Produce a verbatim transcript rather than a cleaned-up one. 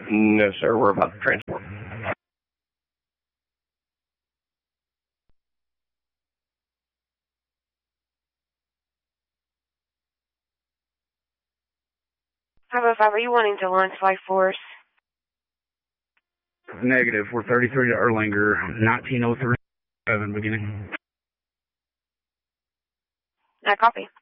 No, sir. We're about to transport. five oh five, are you wanting to launch Flight Force? Negative. We're thirty-three to Erlanger, nineteen oh three, seven beginning. I copy.